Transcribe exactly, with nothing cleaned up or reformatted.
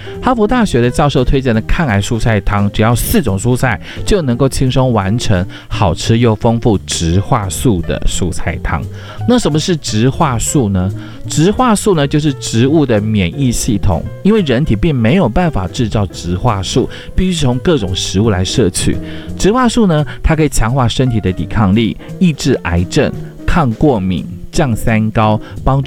哈佛大学的教授推荐的抗癌蔬菜汤，只要四种蔬菜就能够轻松完成好吃又丰富植化素的蔬菜汤。那什么是植化素呢？植化素呢，就是植物的免疫系统，因为人体并没有办法制造植化素，必须从各种食物来摄取。植化素呢，它可以强化身体的抵抗力，抑制癌症、抗过敏、降三高，帮助